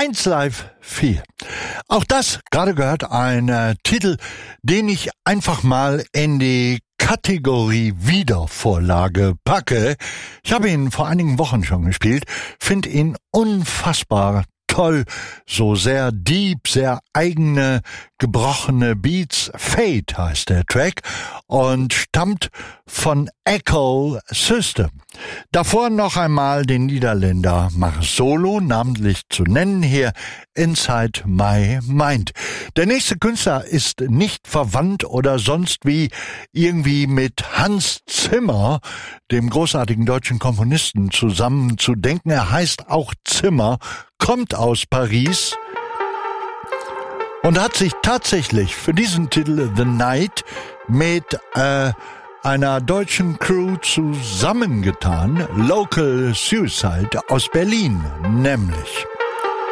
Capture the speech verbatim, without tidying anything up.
eins Live vier. Auch das gerade gehört ein äh, Titel, den ich einfach mal in die Kategorie Wiedervorlage packe. Ich habe ihn vor einigen Wochen schon gespielt, finde ihn unfassbar toll, so sehr deep, sehr eigene, gebrochene Beats. Fate heißt der Track und stammt von Echo System. Davor noch einmal den Niederländer Mar Solo, namentlich zu nennen hier Inside My Mind. Der nächste Künstler ist nicht verwandt oder sonst wie irgendwie mit Hans Zimmer, dem großartigen deutschen Komponisten, zusammen zu denken. Er heißt auch Zimmer, kommt aus Paris und hat sich tatsächlich für diesen Titel The Night mit äh, einer deutschen Crew zusammengetan, Local Suicide aus Berlin nämlich.